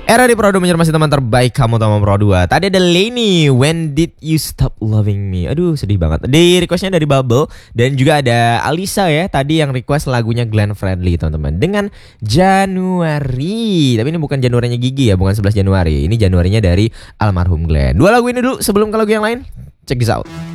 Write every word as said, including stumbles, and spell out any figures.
Era di Pro dua masih teman terbaik kamu sama Pro dua. Tadi ada Lainey, When Did You Stop Loving Me. Aduh sedih banget. Di requestnya dari Bubble. Dan juga ada Alisa ya, tadi yang request lagunya Glenn Fredly teman-teman, dengan Januari. Tapi ini bukan Januarinya Gigi ya, bukan sebelas Januari. Ini Januarinya dari almarhum Glenn. Dua lagu ini dulu sebelum ke lagu yang lain. Check this out.